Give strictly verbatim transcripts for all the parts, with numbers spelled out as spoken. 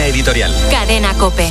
editorial. Cadena COPE.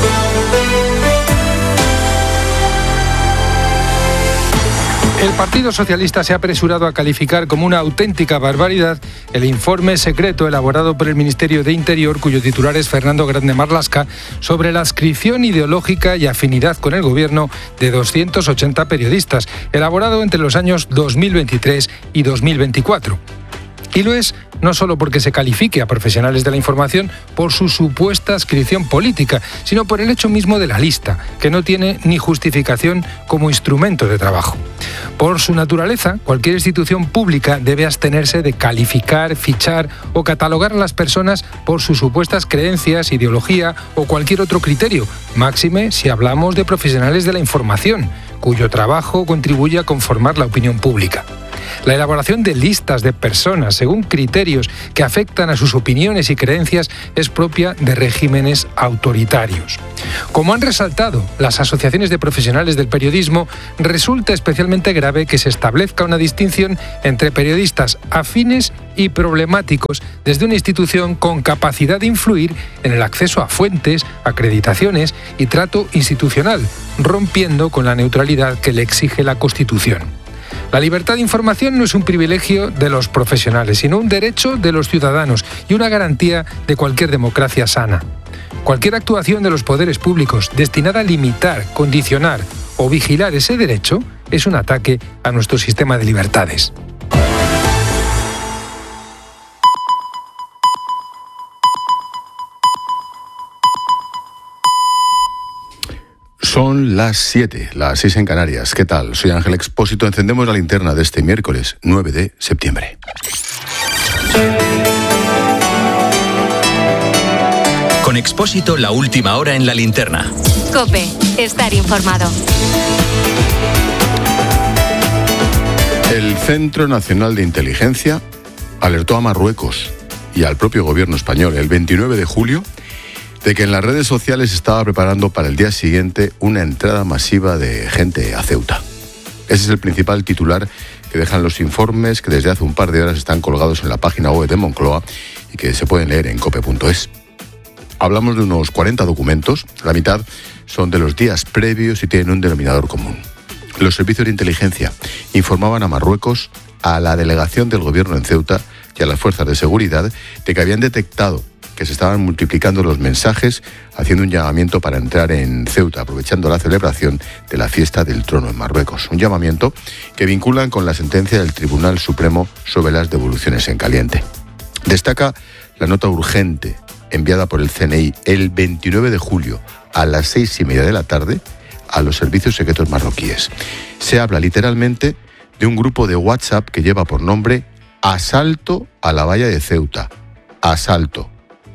El Partido Socialista se ha apresurado a calificar como una auténtica barbaridad el informe secreto elaborado por el Ministerio de Interior, cuyo titular es Fernando Grande Marlaska, sobre la adscripción ideológica y afinidad con el gobierno de doscientos ochenta periodistas, elaborado entre los años dos mil veintitrés y dos mil veinticuatro. Y lo es no solo porque se califique a profesionales de la información por su supuesta adscripción política, sino por el hecho mismo de la lista, que no tiene ni justificación como instrumento de trabajo. Por su naturaleza, cualquier institución pública debe abstenerse de calificar, fichar o catalogar a las personas por sus supuestas creencias, ideología o cualquier otro criterio, máxime si hablamos de profesionales de la información, cuyo trabajo contribuye a conformar la opinión pública. La elaboración de listas de personas según criterios que afectan a sus opiniones y creencias es propia de regímenes autoritarios. Como han resaltado las asociaciones de profesionales del periodismo, resulta especialmente grave que se establezca una distinción entre periodistas afines y problemáticos desde una institución con capacidad de influir en el acceso a fuentes, acreditaciones y trato institucional, rompiendo con la neutralidad que le exige la Constitución. La libertad de información no es un privilegio de los profesionales, sino un derecho de los ciudadanos y una garantía de cualquier democracia sana. Cualquier actuación de los poderes públicos destinada a limitar, condicionar o vigilar ese derecho es un ataque a nuestro sistema de libertades. Son las siete, las seis en Canarias. ¿Qué tal? Soy Ángel Expósito. Encendemos la linterna de este miércoles nueve de septiembre. Con Expósito, la última hora en la linterna. COPE, estar informado. El Centro Nacional de Inteligencia alertó a Marruecos y al propio gobierno español el veintinueve de julio de que en las redes sociales se estaba preparando para el día siguiente una entrada masiva de gente a Ceuta. Ese es el principal titular que dejan los informes que desde hace un par de horas están colgados en la página web de Moncloa y que se pueden leer en cope punto es. Hablamos de unos cuarenta documentos, la mitad son de los días previos y tienen un denominador común. Los servicios de inteligencia informaban a Marruecos, a la delegación del gobierno en Ceuta y a las fuerzas de seguridad de que habían detectado que se estaban multiplicando los mensajes haciendo un llamamiento para entrar en Ceuta, aprovechando la celebración de la fiesta del trono en Marruecos. Un llamamiento que vinculan con la sentencia del Tribunal Supremo sobre las devoluciones en caliente. Destaca la nota urgente enviada por el C N I el veintinueve de julio a las seis y media de la tarde a los servicios secretos marroquíes. Se habla literalmente de un grupo de WhatsApp que lleva por nombre Asalto a la valla de Ceuta. Asalto.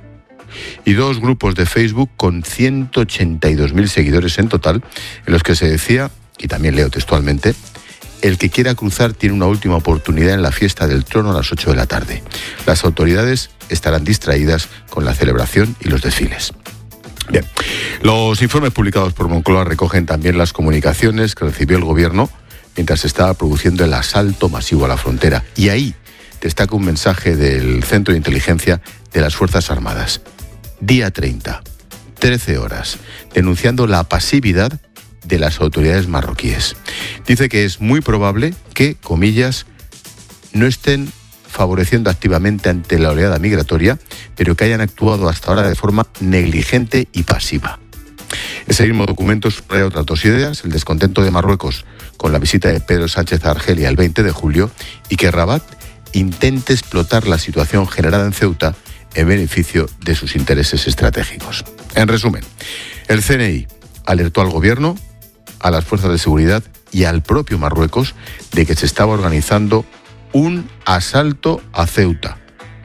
Y dos grupos de Facebook con ciento ochenta y dos mil seguidores en total, en los que se decía, y también leo textualmente, el que quiera cruzar tiene una última oportunidad en la fiesta del trono a las ocho de la tarde. Las autoridades estarán distraídas con la celebración y los desfiles. Bien, los informes publicados por Moncloa recogen también las comunicaciones que recibió el gobierno mientras se estaba produciendo el asalto masivo a la frontera. Y ahí destaca un mensaje del Centro de Inteligencia de las Fuerzas Armadas. Día treinta, trece horas, denunciando la pasividad de las autoridades marroquíes. Dice que es muy probable que, comillas, no estén favoreciendo activamente ante la oleada migratoria, pero que hayan actuado hasta ahora de forma negligente y pasiva. Ese mismo documento subraya otras dos ideas: el descontento de Marruecos con la visita de Pedro Sánchez a Argelia el veinte de julio y que Rabat intente explotar la situación generada en Ceuta en beneficio de sus intereses estratégicos. En resumen, el C N I alertó al gobierno, a las fuerzas de seguridad y al propio Marruecos de que se estaba organizando un asalto a Ceuta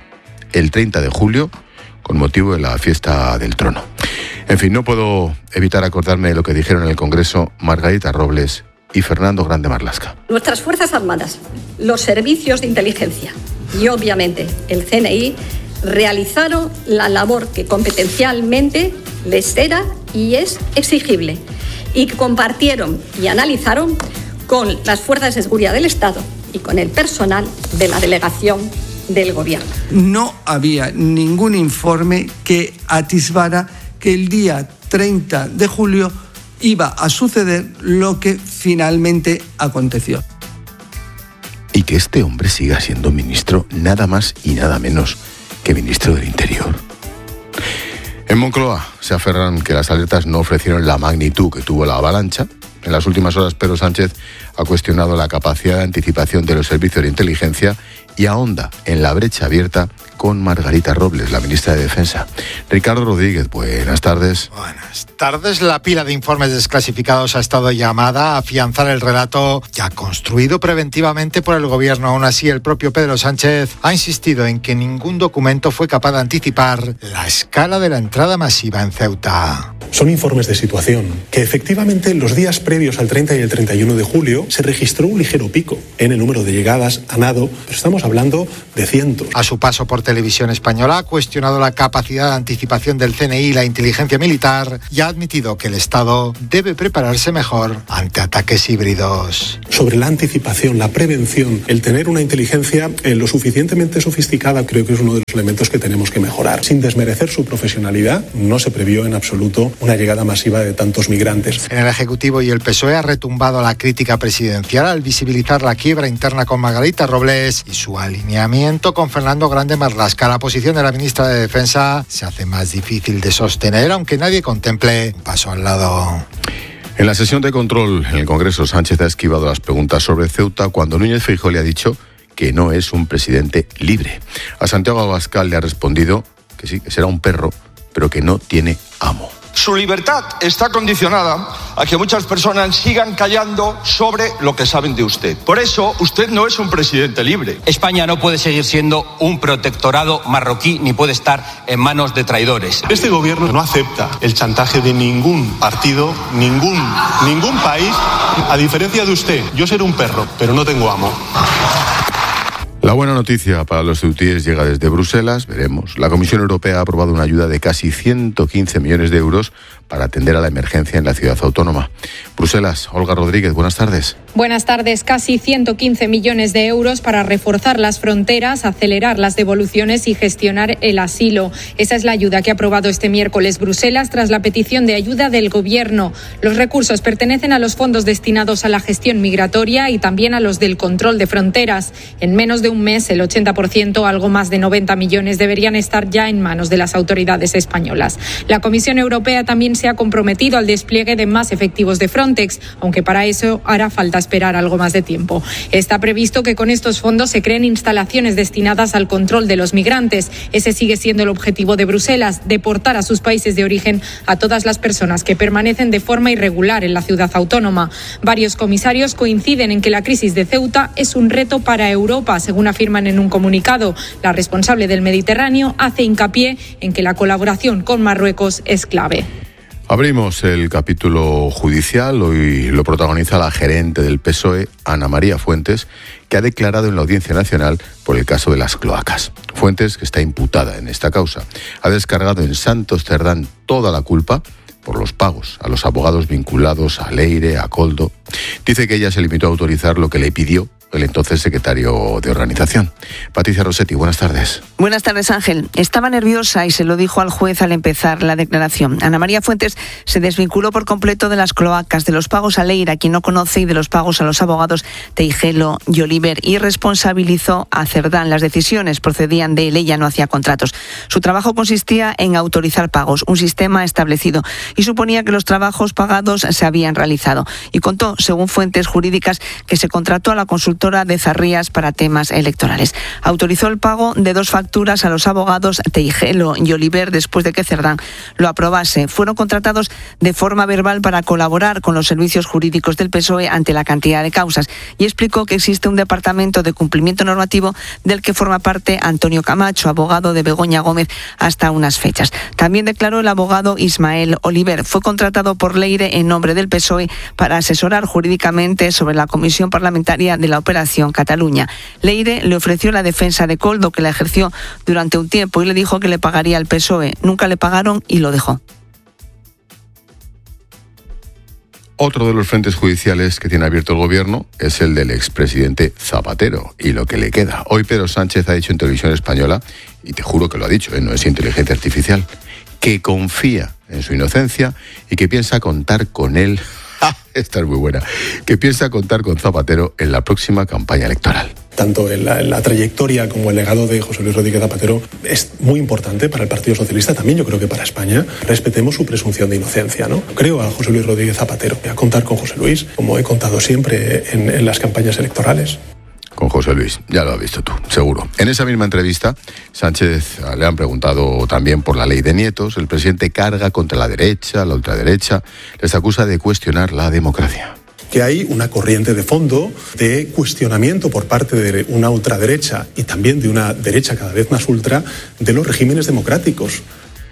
el treinta de julio con motivo de la fiesta del trono. En fin, no puedo evitar acordarme de lo que dijeron en el Congreso Margarita Robles y Fernando Grande Marlaska. Nuestras Fuerzas Armadas, los servicios de inteligencia y obviamente el C N I realizaron la labor que competencialmente les era y es exigible y que compartieron y analizaron con las fuerzas de seguridad del Estado y con el personal de la delegación del Gobierno. No había ningún informe que atisbara que el día treinta de julio iba a suceder lo que finalmente aconteció. Y que este hombre siga siendo ministro nada más y nada menos que ministro del Interior. En Moncloa se aferran que las alertas no ofrecieron la magnitud que tuvo la avalancha. En las últimas horas, Pedro Sánchez ha cuestionado la capacidad de anticipación de los servicios de inteligencia y ahonda en la brecha abierta con Margarita Robles, la ministra de Defensa. Ricardo Rodríguez, buenas tardes. Buenas tardes. La pila de informes desclasificados ha estado llamada a afianzar el relato ya construido preventivamente por el Gobierno. Aún así, el propio Pedro Sánchez ha insistido en que ningún documento fue capaz de anticipar la escala de la entrada masiva en Ceuta. Son informes de situación que efectivamente en los días previos al treinta y el treinta y uno de julio se registró un ligero pico en el número de llegadas a nado, pero estamos hablando de cientos. A su paso por Televisión Española ha cuestionado la capacidad de anticipación del C N I y la inteligencia militar y ha admitido que el Estado debe prepararse mejor ante ataques híbridos. Sobre la anticipación, la prevención, el tener una inteligencia eh, lo suficientemente sofisticada creo que es uno de los elementos que tenemos que mejorar. Sin desmerecer su profesionalidad, no se previó en absoluto una llegada masiva de tantos migrantes. En el Ejecutivo y el P S O E ha retumbado la crítica presidencial al visibilizar la quiebra interna con Margarita Robles y su alineamiento con Fernando Grande Marlaska. La posición de la ministra de Defensa se hace más difícil de sostener, aunque nadie contemple un paso al lado. En la sesión de control en el Congreso, Sánchez ha esquivado las preguntas sobre Ceuta cuando Núñez Feijóo le ha dicho que no es un presidente libre. A Santiago Abascal le ha respondido que sí, que será un perro, pero que no tiene amo. Su libertad está condicionada a que muchas personas sigan callando sobre lo que saben de usted. Por eso, usted no es un presidente libre. España no puede seguir siendo un protectorado marroquí ni puede estar en manos de traidores. Este gobierno no acepta el chantaje de ningún partido, ningún, ningún país. A diferencia de usted, yo seré un perro, pero no tengo amo. La buena noticia para los ceutíes llega desde Bruselas, veremos. La Comisión Europea ha aprobado una ayuda de casi ciento quince millones de euros para atender a la emergencia en la ciudad autónoma. Bruselas, Olga Rodríguez, buenas tardes. Buenas tardes. Casi ciento quince millones de euros para reforzar las fronteras, acelerar las devoluciones y gestionar el asilo. Esa es la ayuda que ha aprobado este miércoles Bruselas tras la petición de ayuda del Gobierno. Los recursos pertenecen a los fondos destinados a la gestión migratoria y también a los del control de fronteras. En menos de un mes, el ochenta por ciento, algo más de noventa millones, deberían estar ya en manos de las autoridades españolas. La Comisión Europea también se ha comprometido al despliegue de más efectivos de Frontex, aunque para eso hará falta esperar algo más de tiempo. Está previsto que con estos fondos se creen instalaciones destinadas al control de los migrantes. Ese sigue siendo el objetivo de Bruselas, deportar a sus países de origen a todas las personas que permanecen de forma irregular en la ciudad autónoma. Varios comisarios coinciden en que la crisis de Ceuta es un reto para Europa, según afirman en un comunicado. La responsable del Mediterráneo hace hincapié en que la colaboración con Marruecos es clave. Abrimos el capítulo judicial. Hoy lo protagoniza la gerente del P S O E, Ana María Fuentes, que ha declarado en la Audiencia Nacional por el caso de las cloacas. Fuentes, que está imputada en esta causa, ha descargado en Santos Cerdán toda la culpa por los pagos a los abogados vinculados a Leire, a Koldo. Dice que ella se limitó a autorizar lo que le pidió el entonces secretario de organización. Patricia Rossetti, buenas tardes. Buenas tardes, Ángel. Estaba nerviosa y se lo dijo al juez al empezar la declaración. Ana María Fuentes se desvinculó por completo de las cloacas, de los pagos a Leire, a quien no conoce, y de los pagos a los abogados Teijelo y Oliver, y responsabilizó a Cerdán. Las decisiones procedían de él, ella no hacía contratos. Su trabajo consistía en autorizar pagos, un sistema establecido, y suponía que los trabajos pagados se habían realizado. Y contó, según fuentes jurídicas, que se contrató a la consultora de Zarrías para temas electorales. Autorizó el pago de dos facturas a los abogados Teijelo y Oliver después de que Cerdán lo aprobase. Fueron contratados de forma verbal para colaborar con los servicios jurídicos del P S O E ante la cantidad de causas, y explicó que existe un departamento de cumplimiento normativo del que forma parte Antonio Camacho, abogado de Begoña Gómez hasta unas fechas. También declaró el abogado Ismael Oliver. Fue contratado por Leire en nombre del P S O E para asesorar jurídicamente sobre la Comisión Parlamentaria de la Operación Cataluña. Leire le ofreció la defensa de Koldo, que la ejerció durante un tiempo, y le dijo que le pagaría al P S O E. Nunca le pagaron y lo dejó. Otro de los frentes judiciales que tiene abierto el gobierno es el del expresidente Zapatero y lo que le queda. Hoy Pedro Sánchez ha dicho en Televisión Española, y te juro que lo ha dicho, ¿eh? No es inteligencia artificial, que confía en su inocencia y que piensa contar con él, esta es muy buena, que piensa contar con Zapatero en la próxima campaña electoral. Tanto en la, en la trayectoria como el legado de José Luis Rodríguez Zapatero es muy importante para el Partido Socialista, también yo creo que para España. Respetemos su presunción de inocencia, ¿no? Creo a José Luis Rodríguez Zapatero, a contar con José Luis, como he contado siempre en, en las campañas electorales. Con José Luis, ya lo has visto tú, seguro. En esa misma entrevista, Sánchez le han preguntado también por la ley de nietos. El presidente carga contra la derecha, la ultraderecha, les acusa de cuestionar la democracia. Que hay una corriente de fondo de cuestionamiento por parte de una ultraderecha y también de una derecha cada vez más ultra de los regímenes democráticos.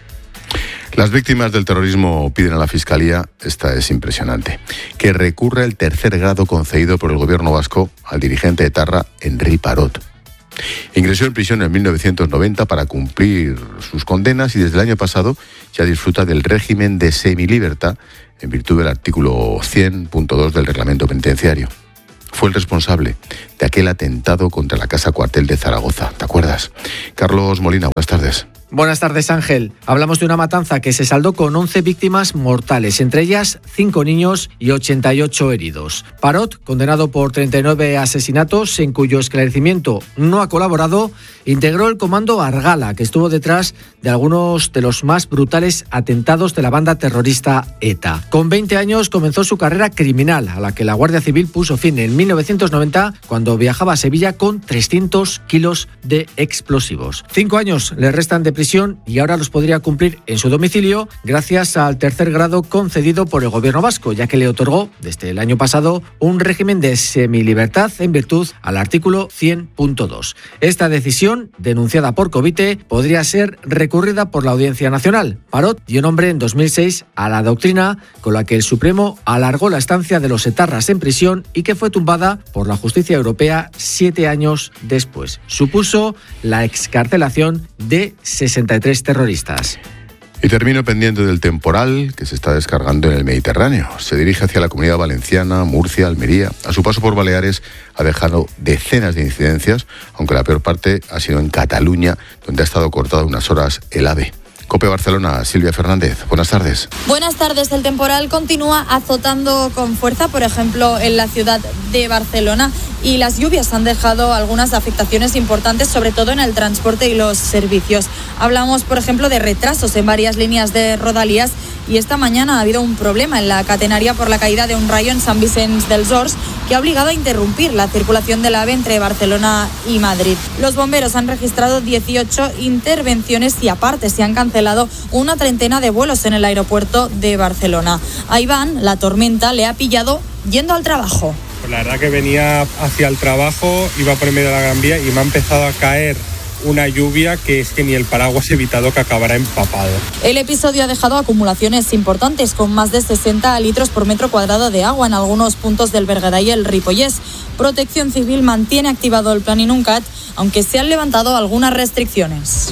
Las víctimas del terrorismo piden a la Fiscalía, esta es impresionante, que recurra el tercer grado concedido por el gobierno vasco al dirigente etarra Henri Parot. Ingresó en prisión en mil novecientos noventa para cumplir sus condenas y desde el año pasado ya disfruta del régimen de semilibertad en virtud del artículo cien punto dos del reglamento penitenciario. Fue el responsable de aquel atentado contra la Casa Cuartel de Zaragoza, ¿te acuerdas? Carlos Molina, buenas tardes. Buenas tardes, Ángel. Hablamos de una matanza que se saldó con once víctimas mortales, entre ellas cinco niños y ochenta y ocho heridos. Parot, condenado por treinta y nueve asesinatos, en cuyo esclarecimiento no ha colaborado, integró el comando Argala, que estuvo detrás de algunos de los más brutales atentados de la banda terrorista ETA. Con veinte años comenzó su carrera criminal, a la que la Guardia Civil puso fin en mil novecientos noventa, cuando viajaba a Sevilla con trescientos kilos de explosivos. Cinco años le restan de prisión y ahora los podría cumplir en su domicilio gracias al tercer grado concedido por el gobierno vasco, ya que le otorgó desde el año pasado un régimen de semilibertad en virtud al artículo cien punto dos. Esta decisión, denunciada por Covite, podría ser recurrida por la Audiencia Nacional. Parot dio nombre en dos mil seis a la doctrina con la que el Supremo alargó la estancia de los etarras en prisión y que fue tumbada por la justicia europea siete años después. Supuso la excarcelación de sesenta y tres terroristas. Y termino pendiente del temporal que se está descargando en el Mediterráneo. Se dirige hacia la Comunidad Valenciana, Murcia, Almería. A su paso por Baleares ha dejado decenas de incidencias, aunque la peor parte ha sido en Cataluña, donde ha estado cortado unas horas el AVE. COPE Barcelona, Silvia Fernández. Buenas tardes. Buenas tardes. El temporal continúa azotando con fuerza, por ejemplo, en la ciudad de Barcelona, y las lluvias han dejado algunas afectaciones importantes, sobre todo en el transporte y los servicios. Hablamos, por ejemplo, de retrasos en varias líneas de Rodalies, y esta mañana ha habido un problema en la catenaria por la caída de un rayo en Sant Vicenç dels Horts, que ha obligado a interrumpir la circulación del AVE entre Barcelona y Madrid. Los bomberos han registrado dieciocho intervenciones y aparte se han cancelado una treintena de vuelos en el aeropuerto de Barcelona. A Iván, la tormenta le ha pillado yendo al trabajo. Pues la verdad que venía hacia el trabajo, iba por el medio de la Gran Vía y me ha empezado a caer una lluvia que es que ni el paraguas he evitado que acabara empapado. El episodio ha dejado acumulaciones importantes, con más de sesenta litros por metro cuadrado de agua en algunos puntos del Berguedà y el Ripollès. Protección Civil mantiene activado el plan Inuncat, aunque se han levantado algunas restricciones.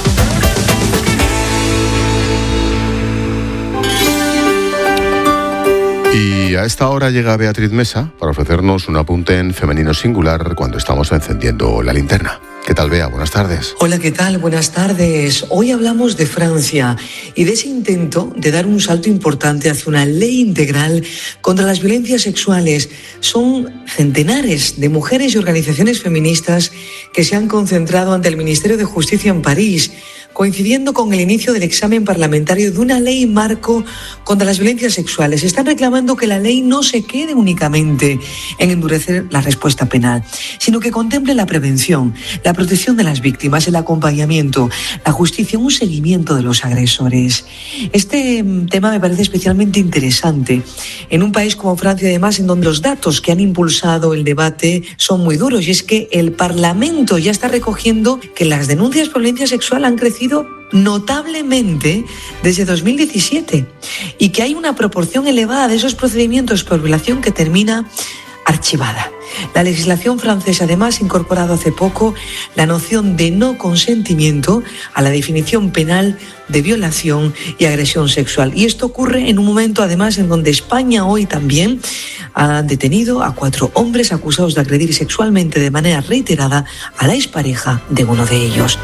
Y a esta hora llega Beatriz Mesa para ofrecernos un apunte en femenino singular cuando estamos encendiendo la linterna. ¿Qué tal, Bea? Buenas tardes. Hola, ¿qué tal? Buenas tardes. Hoy hablamos de Francia y de ese intento de dar un salto importante hacia una ley integral contra las violencias sexuales. Son centenares de mujeres y organizaciones feministas que se han concentrado ante el Ministerio de Justicia en París, coincidiendo con el inicio del examen parlamentario de una ley marco contra las violencias sexuales. Están reclamando que la ley no se quede únicamente en endurecer la respuesta penal, sino que contemple la prevención, la protección de las víctimas, el acompañamiento, la justicia, un seguimiento de los agresores. Este tema me parece especialmente interesante en un país como Francia, además, en donde los datos que han impulsado el debate son muy duros, y es que el Parlamento ya está recogiendo que las denuncias por violencia sexual han crecido notablemente desde dos mil diecisiete y que hay una proporción elevada de esos procedimientos por violación que termina archivada. La legislación francesa además ha incorporado hace poco la noción de no consentimiento a la definición penal de violación y agresión sexual. Y esto ocurre en un momento además en donde España hoy también ha detenido a cuatro hombres acusados de agredir sexualmente de manera reiterada a la expareja de uno de ellos.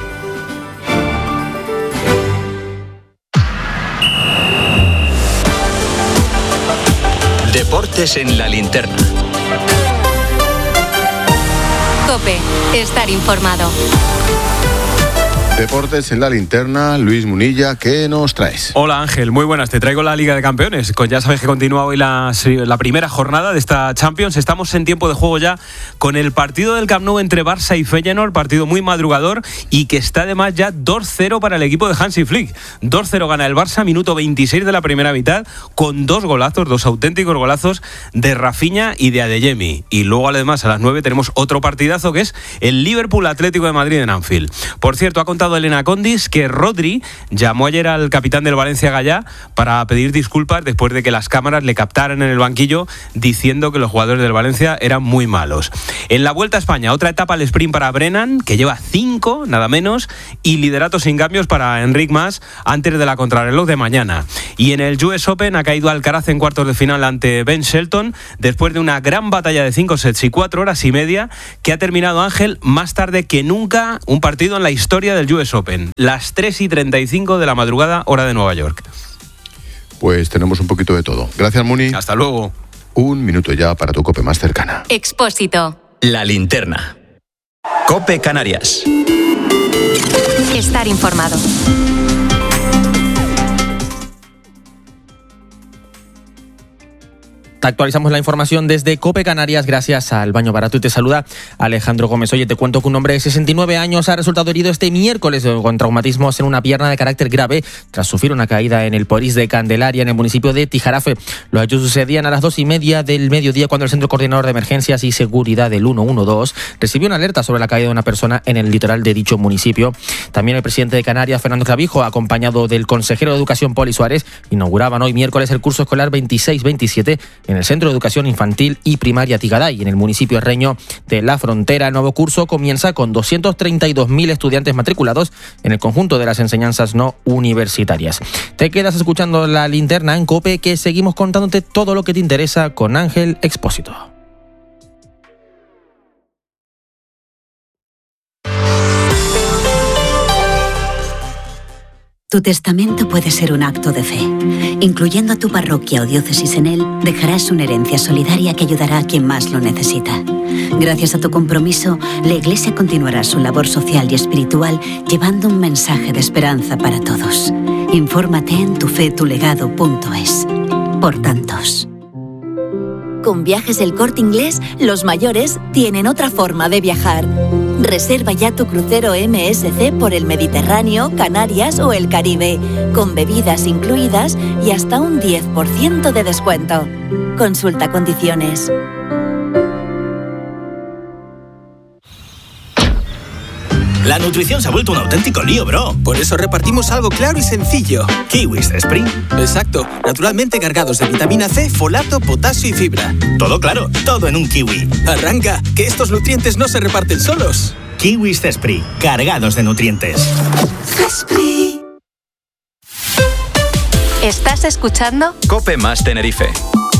Deportes en la linterna. COPE, estar informado. Deportes en la linterna, Luis Munilla, ¿qué nos traes? Hola Ángel, muy buenas, te traigo la Liga de Campeones. Ya sabes que continúa hoy la, la primera jornada de esta Champions. Estamos en tiempo de juego ya con el partido del Camp Nou entre Barça y Feyenoord, partido muy madrugador y que está además ya dos cero para el equipo de Hansi Flick. dos cero gana el Barça, minuto veintiséis de la primera mitad, con dos golazos, dos auténticos golazos de Rafinha y de Adeyemi. Y luego además a las nueve tenemos otro partidazo que es el Liverpool Atlético de Madrid en Anfield. Por cierto, ha contado Elena Condis que Rodri llamó ayer al capitán del Valencia Gallá para pedir disculpas después de que las cámaras le captaran en el banquillo diciendo que los jugadores del Valencia eran muy malos. En la Vuelta a España, otra etapa al sprint para Brennan, que lleva cinco, nada menos, y liderato sin cambios para Enric Mas antes de la contrarreloj de mañana. Y en el U S Open ha caído Alcaraz en cuartos de final ante Ben Shelton después de una gran batalla de cinco sets y cuatro horas y media que ha terminado, Ángel, más tarde que nunca un partido en la historia del U S Open, las tres y treinta y cinco de la madrugada, hora de Nueva York. Pues tenemos un poquito de todo. Gracias, Muni. Hasta luego. Un minuto ya para tu COPE más cercana. Expósito. La linterna. COPE Canarias. Estar informado. Actualizamos la información desde COPE Canarias gracias al Baño Barato y te saluda Alejandro Gómez. Oye, te cuento que un hombre de sesenta y nueve años ha resultado herido este miércoles con traumatismos en una pierna de carácter grave tras sufrir una caída en el Porís de Candelaria en el municipio de Tijarafe. Los hechos sucedían a las dos y media del mediodía cuando el Centro Coordinador de Emergencias y Seguridad del ciento doce recibió una alerta sobre la caída de una persona en el litoral de dicho municipio. También el presidente de Canarias, Fernando Clavijo, acompañado del consejero de Educación, Poli Suárez, inauguraban hoy miércoles el curso escolar veintiséis veintisiete en el Centro de Educación Infantil y Primaria Tigaday, en el municipio herreño de La Frontera. El nuevo curso comienza con doscientos treinta y dos mil estudiantes matriculados en el conjunto de las enseñanzas no universitarias. Te quedas escuchando la linterna en COPE, que seguimos contándote todo lo que te interesa con Ángel Expósito. Tu testamento puede ser un acto de fe. Incluyendo a tu parroquia o diócesis en él, dejarás una herencia solidaria que ayudará a quien más lo necesita. Gracias a tu compromiso, la Iglesia continuará su labor social y espiritual llevando un mensaje de esperanza para todos. Infórmate en tu fe tu legado punto es. Por tantos. Con Viajes El Corte Inglés, los mayores tienen otra forma de viajar. Reserva ya tu crucero M S C por el Mediterráneo, Canarias o el Caribe, con bebidas incluidas y hasta un diez por ciento de descuento. Consulta condiciones. La nutrición se ha vuelto un auténtico lío, bro. Por eso repartimos algo claro y sencillo. Kiwis de Spring. Exacto, naturalmente cargados de vitamina C, folato, potasio y fibra. Todo claro, todo en un kiwi. Arranca, que estos nutrientes no se reparten solos. Kiwis de Spring, cargados de nutrientes. ¿Estás escuchando? COPE más Tenerife.